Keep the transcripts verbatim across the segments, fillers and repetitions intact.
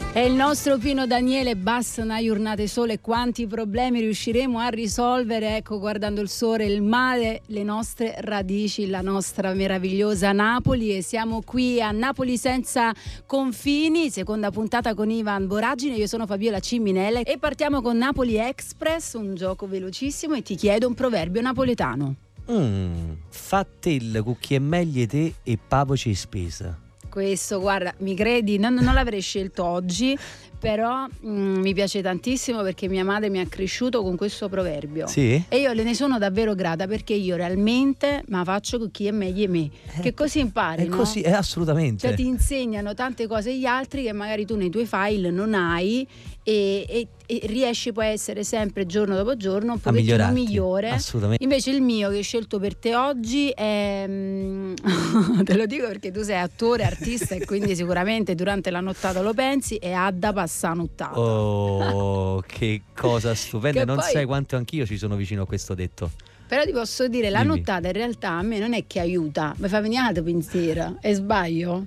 E il nostro Pino Daniele, basta una giornata sole, quanti problemi riusciremo a risolvere, ecco, guardando il sole, il mare, le nostre radici, la nostra meravigliosa Napoli. E siamo qui a Napoli senza confini, seconda puntata con Ivan Boragine, io sono Fabiola Ciminelle e partiamo con Napoli Express, un gioco velocissimo, e ti chiedo un proverbio napoletano. Mm, fattel cucchi e meglie te e pavoci spesa. Questo, guarda, mi credi, non, non l'avrei scelto oggi, però mm, mi piace tantissimo perché mia madre mi ha cresciuto con questo proverbio. Sì? E io le ne sono davvero grata perché io realmente ma faccio con chi è meglio me, Eh, che così impari, È no? così, è assolutamente. Cioè ti insegnano tante cose gli altri che magari tu nei tuoi file non hai e, e, e riesci poi a essere sempre giorno dopo giorno un A pochettino migliorarti, migliore. assolutamente. Invece il mio che ho scelto per te oggi è mm, te lo dico perché tu sei attore, artista e quindi sicuramente durante la nottata lo pensi, è Adda Passanuttata. Oh, che cosa stupenda. Che Non poi- sai quanto anch'io ci sono vicino a questo detto. Però ti posso dire, la Dimmi. nottata in realtà a me non è che aiuta, mi fa venire la pensiera, e sbaglio?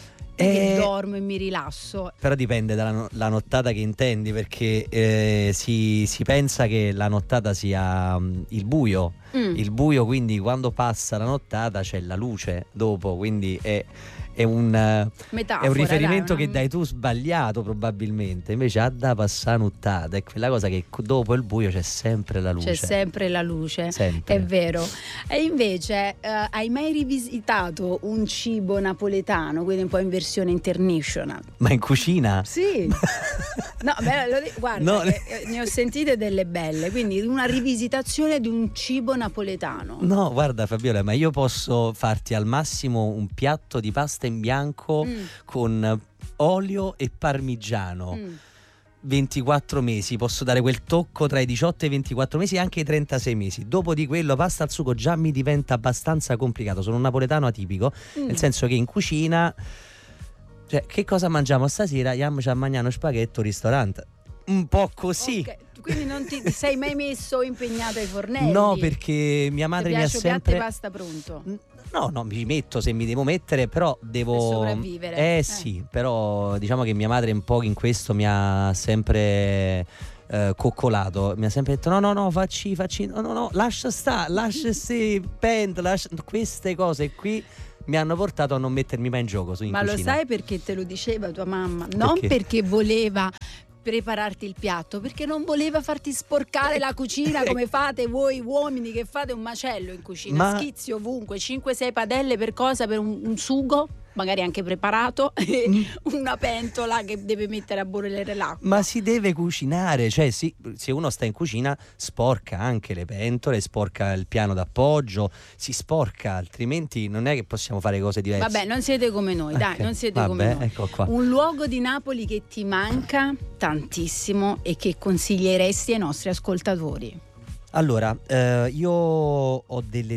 È che Eh, dormo e mi rilasso. Però dipende dalla no- la nottata che intendi, perché eh, si, si pensa che la nottata sia mm, il buio. Mm. Il buio, quindi quando passa la nottata c'è la luce dopo, quindi è, è un, eh, Metafora, è un riferimento dai, che una- dai tu sbagliato probabilmente. Invece a da passare nottata è quella cosa che dopo il buio c'è sempre la luce. C'è sempre la luce, Sempre. è vero. E invece eh, hai mai rivisitato un cibo napoletano, quindi un po' in versione international? Ma in cucina? Sì. No, beh, lo dico- guarda, No. che, eh, ne ho sentite delle belle, quindi una rivisitazione di un cibo napoletano. No, guarda Fabiola, ma io posso farti al massimo un piatto di pasta in bianco Mm, con olio e parmigiano. mm. ventiquattro mesi, posso dare quel tocco tra i diciotto e i ventiquattro mesi e anche i trentasei mesi. Dopo di quello pasta al sugo già mi diventa abbastanza complicato. Sono un napoletano atipico, Mm. nel senso che in cucina, cioè, che cosa mangiamo stasera? Andiamo a mangiare uno spaghetto al ristorante. Un po' così. Ok, quindi non ti, ti sei mai messo impegnato ai fornelli? No, perché mia Ti madre mi ha piace piatto sempre e pasta pronto? No, no, mi ci metto se mi devo mettere, però devo... Per sopravvivere. Eh, Eh. sì, però diciamo che mia madre un po' in questo mi ha sempre eh, coccolato. Mi ha sempre detto no, no, no, facci, facci, no, no, no, lascia sta, lascia se pent, lascia... Queste cose qui mi hanno portato a non mettermi mai in gioco su in Ma lo cucina. sai perché te lo diceva tua mamma? Non Perché? perché voleva prepararti il piatto, perché non voleva farti sporcare la cucina come fate voi uomini che fate un macello in cucina, Ma- schizzi ovunque, cinque sei padelle per cosa, per un, un sugo magari anche preparato e Mm. una pentola che deve mettere a bollire l'acqua. Ma si deve cucinare, cioè sì, se uno sta in cucina sporca anche le pentole, sporca il piano d'appoggio, si sporca, altrimenti non è che possiamo fare cose diverse. Vabbè, non siete come noi, dai, Ok, non siete vabbè, come noi. ecco qua. Un luogo di Napoli che ti manca tantissimo e che consiglieresti ai nostri ascoltatori? Allora, eh, io ho delle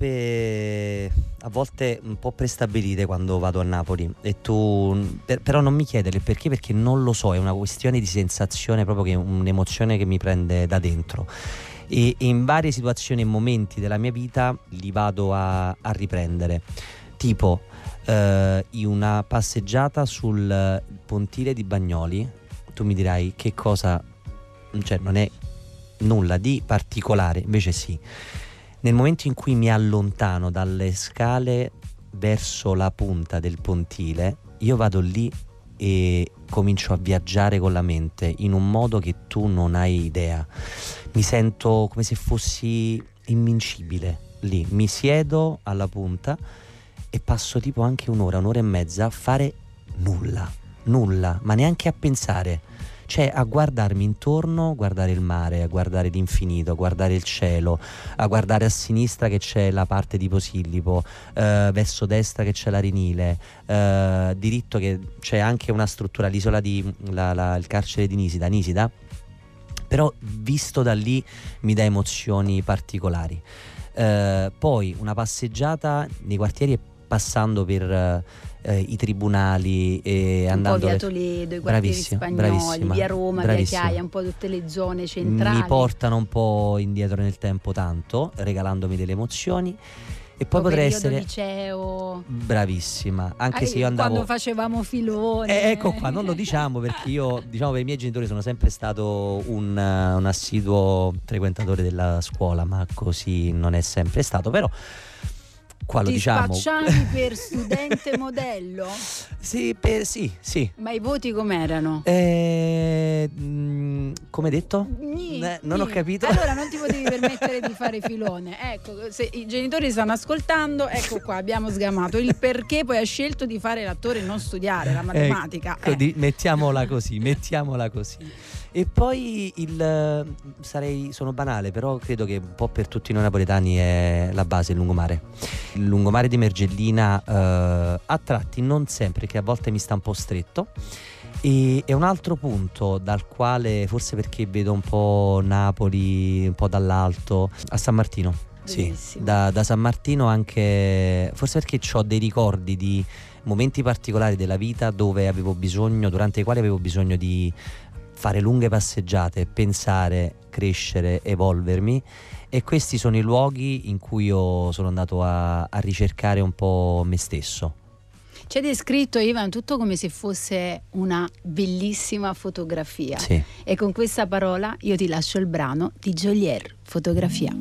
tappe a volte un po' prestabilite quando vado a Napoli e tu, per- però non mi chiedere il perché, perché non lo so, è una questione di sensazione, proprio che un'emozione che mi prende da dentro. E, e in varie situazioni e momenti della mia vita li vado a, a riprendere. Tipo, eh, in una passeggiata sul pontile di Bagnoli, tu mi dirai che cosa, cioè non è nulla di particolare, invece sì. Nel momento in cui mi allontano dalle scale verso la punta del pontile, io vado lì e comincio a viaggiare con la mente in un modo che tu non hai idea. Mi sento come se fossi invincibile lì. Mi siedo alla punta e passo tipo anche un'ora, un'ora e mezza a fare nulla, nulla, ma neanche a pensare. Cioè a guardarmi intorno, guardare il mare, a guardare l'infinito, a guardare il cielo, a guardare a sinistra che c'è la parte di Posillipo, eh, verso destra che c'è l'Arenile, eh, diritto che c'è anche una struttura, l'isola di la, la, il carcere di Nisida, Nisida, però visto da lì mi dà emozioni particolari. Eh, poi una passeggiata nei quartieri e passando per eh, i tribunali e Un andando po' via Toledo, i quartieri Bravissima, spagnoli, bravissima, via Roma, via bravissima. Chiaia, un po' tutte le zone centrali. mi portano un po' indietro nel tempo tanto, regalandomi delle emozioni. E poi potrei essere liceo. Bravissima, anche ah, se io andavo quando facevamo filone. Eh, ecco qua, non lo diciamo perché io, diciamo, per i miei genitori sono sempre stato un, un assiduo frequentatore della scuola, ma così non è sempre stato, però qua lo Ti diciamo. spacciavi per studente modello? Sì, per, sì, sì. Ma i voti com'erano? Eh, mh, come detto? Gni, Eh, non gni. ho capito. Allora non ti potevi permettere di fare filone. Ecco, se i genitori stanno ascoltando, ecco qua, abbiamo sgamato il perché poi hai scelto di fare l'attore e non studiare la matematica. Ecco, eh. di, mettiamola così, mettiamola così. E poi il sarei sono banale, però credo che un po' per tutti noi napoletani è la base, il lungomare. Il lungomare di Mergellina eh, a tratti, non sempre, che a volte mi sta un po' stretto. E è un altro punto dal quale, forse perché vedo un po' Napoli un po' dall'alto, a San Martino. Sì, da, da San Martino anche, forse perché ho dei ricordi di momenti particolari della vita dove avevo bisogno, durante i quali avevo bisogno di fare lunghe passeggiate, pensare, crescere, evolvermi, e questi sono i luoghi in cui io sono andato a, a ricercare un po' me stesso. C'è descritto, Ivan, tutto come se fosse una bellissima fotografia. Sì. E con questa parola io ti lascio il brano di Geolier, Fotografia.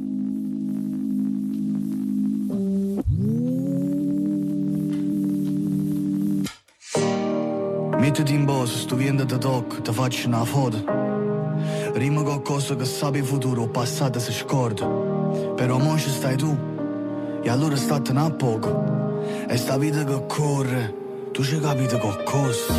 Mettiti in posto, sto vento ti tocca, ti faccio una foto. Rima qualcosa che sapi il futuro, il passato si scorda. Però mo ci stai tu, e allora statene a poco. E sta vita che corre, tu ci capite qualcosa.